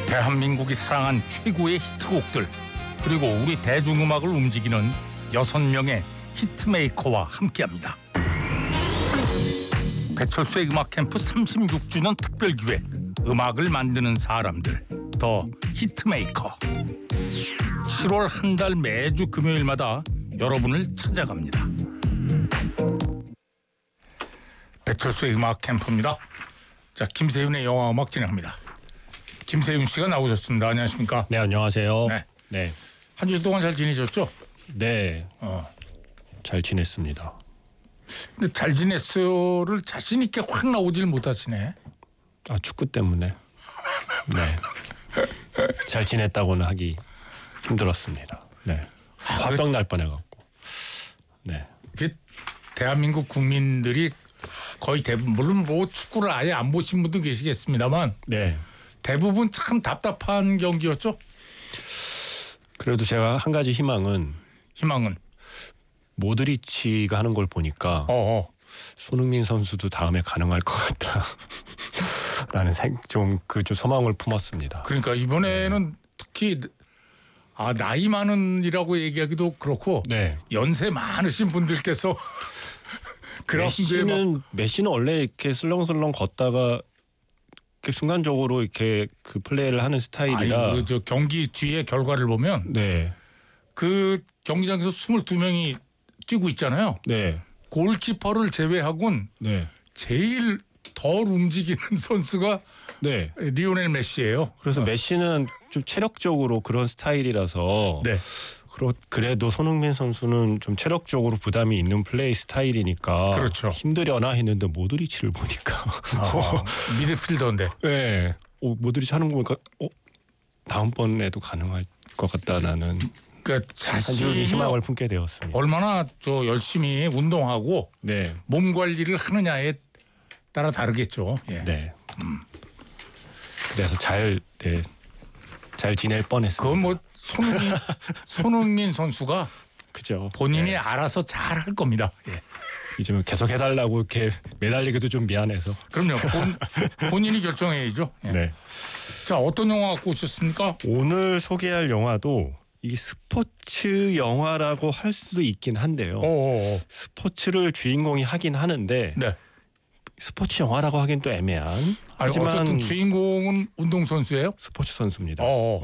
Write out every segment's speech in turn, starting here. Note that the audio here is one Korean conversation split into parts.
대한민국이 사랑한 최고의 히트곡들, 그리고 우리 대중음악을 움직이는 6명의 히트메이커와 함께합니다. 배철수의 음악캠프 36주년 특별기획, 음악을 만드는 사람들, 더 히트메이커. 7월 한 달 매주 금요일마다 여러분을 찾아갑니다. 배철수의 음악캠프입니다. 자, 김세윤의 영화음악 진행합니다. 김세윤 씨가 나오셨습니다. 안녕하십니까? 네, 안녕하세요. 네. 한 주 동안 잘 지내셨죠? 네. 잘 지냈습니다. 근데 잘 지냈어요를 자신 있게 확 나오질 못하시네. 아, 축구 때문에. 네. 잘 지냈다고는 하기 힘들었습니다. 네. 화병 날 뻔해갖고. 네. 대한민국 국민들이 거의 대부분, 물론 뭐 축구를 아예 안 보신 분도 계시겠습니다만, 네. 대부분 참 답답한 경기였죠. 그래도 제가 한 가지 희망은 모드리치가 하는 걸 보니까 손흥민 선수도 다음에 가능할 것 같다라는 좀 소망을 품었습니다. 그러니까 이번에는 특히 나이 많은이라고 얘기하기도 그렇고, 네. 연세 많으신 분들께서 메시는 원래 이렇게 슬렁슬렁 걷다가 이렇게 순간적으로 이렇게 그 플레이를 하는 스타일이라. 저 경기 뒤에 결과를 보면 네. 그 경기장에서 22명이 뛰고 있잖아요. 네. 골키퍼를 제외하고는 네. 제일 덜 움직이는 선수가 네. 리오넬 메시예요. 그래서 메시는 좀 체력적으로 그런 스타일이라서. 네. 그래도 손흥민 선수는 좀 체력적으로 부담이 있는 플레이 스타일이니까. 그렇죠. 힘들려나 했는데 모드리치를 보니까. 미드필더인데. 네. 모드리치 하는 거 보니까 다음번에도 가능할 것 같다라는. 그러니까 자신이 희망을 품게 되었습니다. 얼마나 열심히 운동하고 네. 몸 관리를 하느냐에 따라 다르겠죠. 예. 네. 그래서 잘 지낼 뻔했습니다. 그건 뭐 손흥민 선수가 그죠. 본인이 네. 알아서 잘 할 겁니다. 예. 이제 계속 해달라고 이렇게 매달리기도 좀 미안해서. 그럼요. 본인이 결정해야죠. 예. 네. 자, 어떤 영화 갖고 오셨습니까? 오늘 소개할 영화도 이게 스포츠 영화라고 할 수도 있긴 한데요. 스포츠를 주인공이 하긴 하는데. 네. 스포츠 영화라고 하긴 또 애매한. 하지만 어쨌든 주인공은 운동선수예요? 스포츠 선수입니다.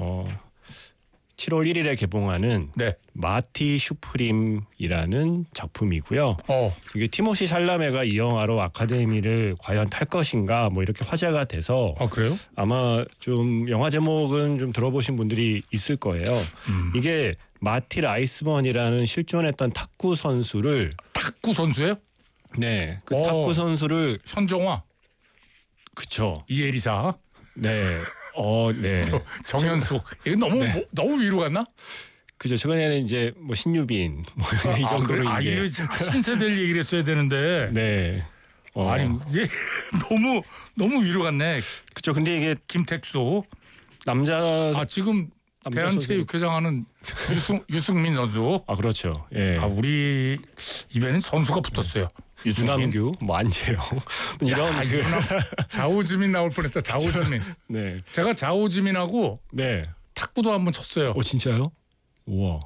7월 1일에 개봉하는 네. 마티 슈프림이라는 작품이고요. 이게 티모시 샬라메가 이 영화로 아카데미를 과연 탈 것인가 뭐 이렇게 화제가 돼서. 그래요? 아마 좀 영화 제목은 좀 들어보신 분들이 있을 거예요. 이게 마티 라이스먼이라는 실존했던 탁구 선수를. 탁구 선수예요? 네. 그 탁구 선수를. 현정화. 그쵸. 이혜리사. 네. 네. 정현수. 이거 너무 위로 갔나? 그죠. 최근에는 이제 뭐 신유빈 이 정도로 이제 신세대를 얘기를 했어야 되는데. 네. 아니 이게 너무 위로 갔네. 그죠. 근데 이게 김택수 남자. 지금 대한체육회장 하는 유승민 선수. 그렇죠. 예. 우리 입에는 선수가 붙었어요. 유남규, 뭐 안재영 이런 자오지민 나올 뻔했다. 자오지민. 네. 제가 자오지민하고 네. 탁구도 한번 쳤어요. 진짜요? 우와.